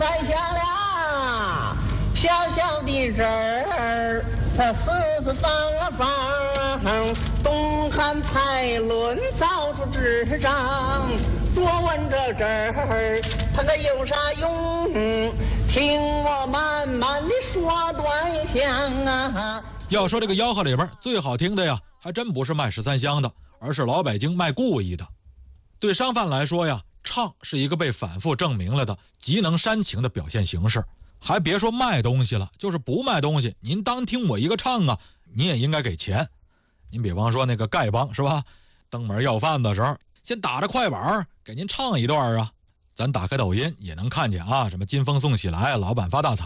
在下了小小的人儿，他四方，东汉蔡伦造出纸张，多问这儿，他个有啥用？听我慢慢的说端详啊。 要说这个吆喝里边最好听的呀，还真不是卖13香的，而是老北京卖故意的。对商贩来说呀，唱是一个被反复证明了的极能煽情的表现形式。还别说卖东西了，就是不卖东西，您单听我一个唱啊，你也应该给钱。您比方说那个丐帮是吧，登门要饭的时候，先打着快板给您唱一段啊。咱打开抖音也能看见啊，什么金风送喜来，老板发大财。